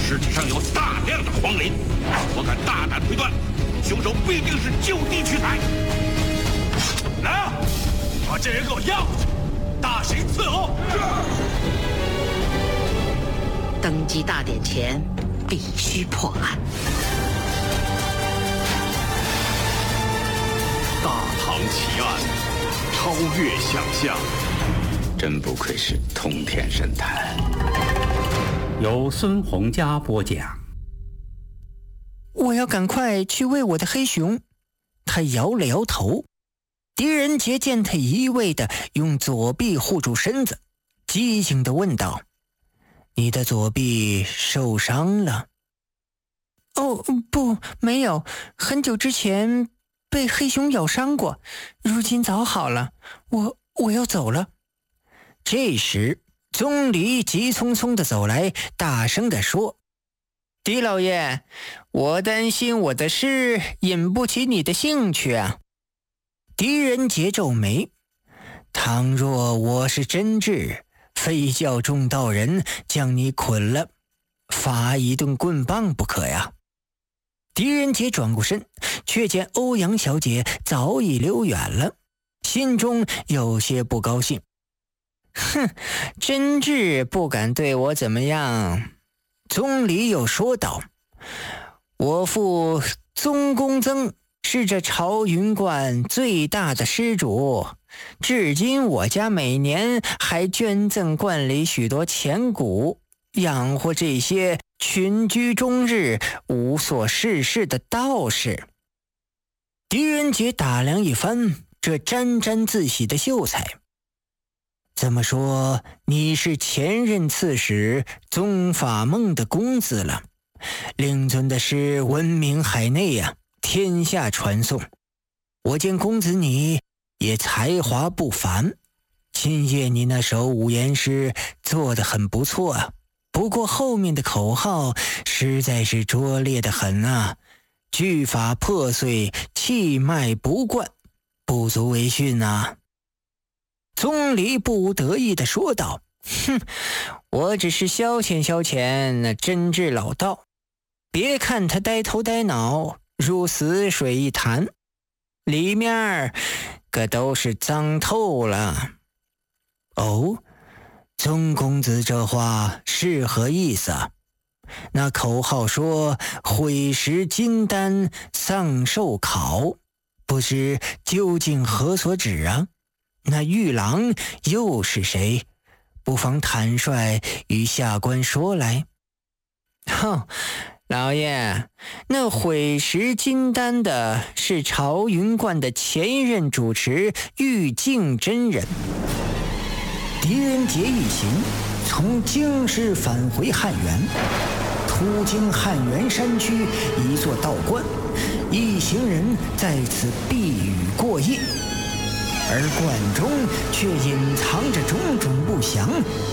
尸体上有大量的黄磷，我敢大胆推断，凶手必定是就地取材。来啊，把这人给我押回去，大刑伺候。 登基大典前必须破案。 大唐奇案，超越想象。 真不愧是通天神探。 由孙洪佳播讲。 我要赶快去喂我的黑熊。他摇了摇头。狄仁杰见他一味地用左臂护住身子，机警地问道：你的左臂受伤了？哦，不，没有，很久之前被黑熊咬伤过，如今早好了，我要走了。这时宗离急匆匆地走来，大声地说：狄老爷，我担心我的诗引不起你的兴趣啊。狄仁杰皱眉：倘若我是真挚，非叫众道人将你捆了，罚一顿棍棒不可呀。狄仁杰转过身，却见欧阳小姐早已溜远了，心中有些不高兴。哼，真挚不敢对我怎么样。宗离又说道：我父宗公曾是这朝云观最大的施主，至今我家每年还捐赠观里许多钱谷，养活这些群居终日无所事事的道士。狄仁杰打量一番这沾沾自喜的秀才。这么说，你是前任刺史宗法梦的公子了，令尊的诗闻名海内呀，天下传颂。我见公子你也才华不凡，今夜你那首五言诗做得很不错啊，不过后面的口号实在是拙劣得很啊，句法破碎，气脉不贯，不足为训啊。宗离不无得意地说道：哼，我只是消遣消遣那真挚老道，别看他呆头呆脑，如死水一潭，里面可都是脏透了。哦，宗公子这话是何意思啊？那口号说毁蚀金丹，丧寿考，不知究竟何所指啊？那玉郎又是谁？不妨坦率与下官说来。哼，老爷，那毁蚀金丹的是朝云观的前任主持玉净真人。狄仁杰一行从京师返回汉源，途经汉源山区一座道观，一行人在此避雨过夜，而观中却隐藏着种种不祥，